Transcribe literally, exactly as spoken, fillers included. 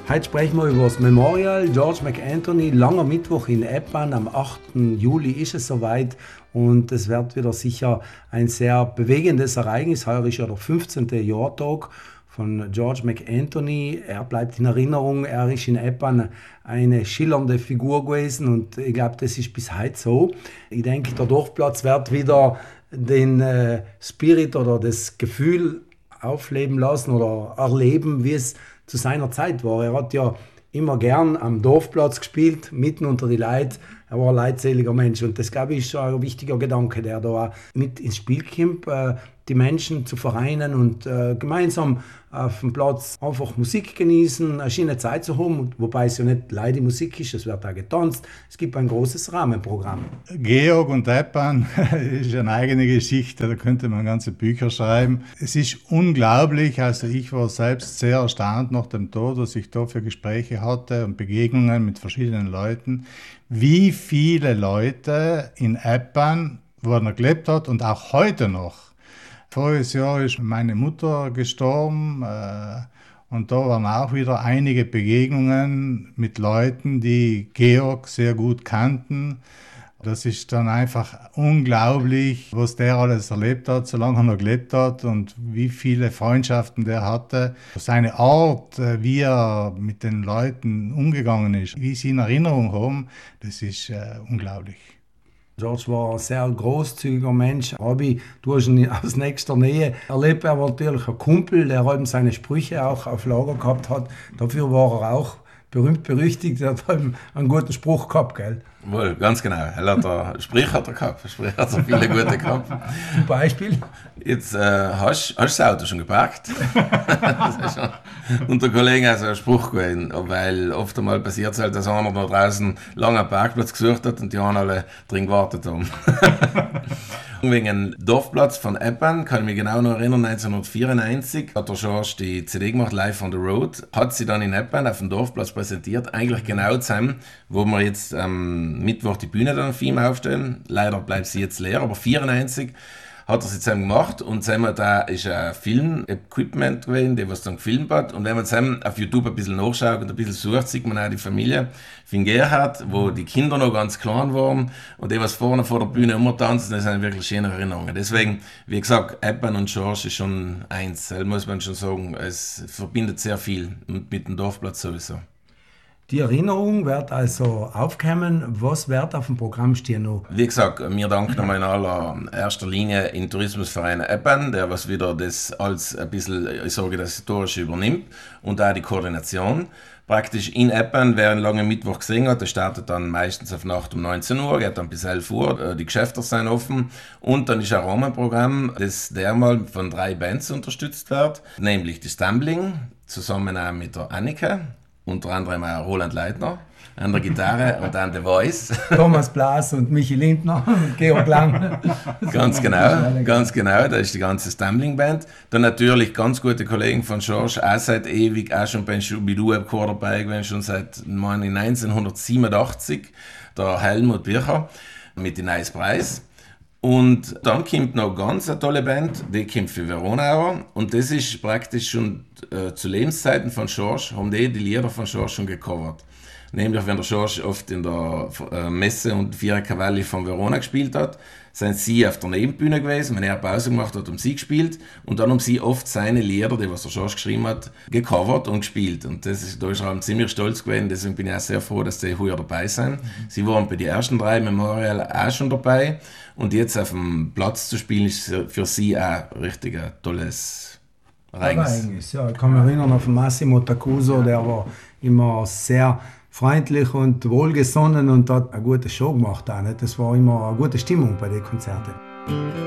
Heute sprechen wir über das Memorial George McAnthony. Langer Mittwoch in Eppan, am achten Juli ist es soweit und es wird wieder sicher ein sehr bewegendes Ereignis. Heuer ist ja der fünfzehnte Jahrtag von George McAnthony. Er bleibt in Erinnerung, er ist in Eppan eine schillernde Figur gewesen und ich glaube, das ist bis heute so. Ich denke, der Dorfplatz wird wieder den äh, Spirit oder das Gefühl aufleben lassen oder erleben, wie es zu seiner Zeit war. Er hat ja immer gern am Dorfplatz gespielt, mitten unter die Leute. Er war ein leidseliger Mensch und das, glaube ich, ist ein wichtiger Gedanke, der da mit ins Spiel kommt, äh, die Menschen zu vereinen und äh, gemeinsam auf dem Platz einfach Musik genießen, eine schöne Zeit zu haben, wobei es ja nicht leider Musik ist, es wird auch getanzt. Es gibt ein großes Rahmenprogramm. Georg und Eppan ist eine eigene Geschichte, da könnte man ganze Bücher schreiben. Es ist unglaublich, also ich war selbst sehr erstaunt nach dem Tod, was ich da für Gespräche hatte und Begegnungen mit verschiedenen Leuten, wie viele Leute in Eppan, wo er gelebt hat und auch heute noch. Voriges Jahr ist meine Mutter gestorben äh, und da waren auch wieder einige Begegnungen mit Leuten, die Georg sehr gut kannten. Das ist dann einfach unglaublich, was der alles erlebt hat, solange er noch gelebt hat und wie viele Freundschaften der hatte. Seine Art, wie er mit den Leuten umgegangen ist, wie sie in Erinnerung haben, das ist äh, unglaublich. George war ein sehr großzügiger Mensch. Abi, du hast ihn aus nächster Nähe erlebt. Er war natürlich ein Kumpel, der eben seine Sprüche auch auf Lager gehabt hat. Dafür war er auch berühmt berüchtigt. Er hat einen guten Spruch gehabt, gell? Wohl, ganz genau. Er hat er, Sprich hat er gehabt. Sprich hat er viele gute gehabt. Zum Beispiel? Jetzt äh, hast, hast du das Auto schon geparkt? Das ist schon unter Kollegen also ein Spruch gewesen, weil oft einmal passiert es halt, dass einer da draußen lange einen Parkplatz gesucht hat und die anderen alle drin gewartet haben. Wegen dem Dorfplatz von Eppan kann ich mich genau noch erinnern, neunzehnhundertvierundneunzig hat der George die C D gemacht, Live on the Road, hat sie dann in Eppan auf dem Dorfplatz präsentiert, eigentlich genau zusammen, wo wir jetzt am Mittwoch die Bühne dann für ihn aufstellen. Leider bleibt sie jetzt leer, aber vierundneunzig hat er sie zusammen gemacht und zusammen da ist ein Film-Equipment gewesen, der was dann gefilmt hat. Und wenn man zusammen auf YouTube ein bisschen nachschaut und ein bisschen sucht, sieht man auch die Familie von Gerhard, wo die Kinder noch ganz klein waren und die, was vorne vor der Bühne immer tanzen, das sind wirklich schöne Erinnerungen. Deswegen, wie gesagt, Eppan und George ist schon eins, das muss man schon sagen, es verbindet sehr viel mit dem Dorfplatz sowieso. Die Erinnerung wird also aufkommen. Was wird auf dem Programm stehen noch? Wie gesagt, wir danken nochmal in allererster Linie im Tourismusverein Eppan, der was wieder das als ein bisschen, ich sage, das Historische übernimmt und auch die Koordination. Praktisch in Eppan, wer einen langen Mittwoch gesehen hat, der startet dann meistens auf Nacht um neunzehn Uhr, geht dann bis elf Uhr, die Geschäfte sind offen und dann ist ein Rahmenprogramm, das dermal von drei Bands unterstützt wird, nämlich die Stumbling, zusammen auch mit der Annika, unter anderem auch Roland Leitner an der Gitarre und dann The Voice. Thomas Blas und Michi Lindner und Georg Lang. Ganz genau, ganz genau, da ist die ganze Stumbling-Band. Dann natürlich ganz gute Kollegen von George, auch seit ewig, auch schon beim Schubidu-Chor dabei gewesen, schon seit neunzehnhundertsiebenundachtzig, der Helmut Bircher mit den Nice Preis. Und dann kommt noch ganz eine tolle Band, die kommt für Veronauer und das ist praktisch schon äh, zu Lebenszeiten von George, haben die die Lieder von George schon gecovert. Nämlich, wenn der George oft in der äh, Messe und Vier Cavalli von Verona gespielt hat, sind sie auf der Nebenbühne gewesen, wenn er Pause gemacht hat, haben sie gespielt und dann haben sie oft seine Lieder, die was der George geschrieben hat, gecovert und gespielt. Und das ist, da ist er ziemlich stolz gewesen, deswegen bin ich auch sehr froh, dass die heuer dabei sind. Mhm. Sie waren bei den ersten drei Memorial auch schon dabei und jetzt auf dem Platz zu spielen, ist für sie auch richtig ein tolles Ereignis. Ja, ich kann mich erinnern auf Massimo Tacuso, der war immer sehr freundlich und wohlgesonnen und hat eine gute Show gemacht. Auch, nicht? Das war immer eine gute Stimmung bei den Konzerten.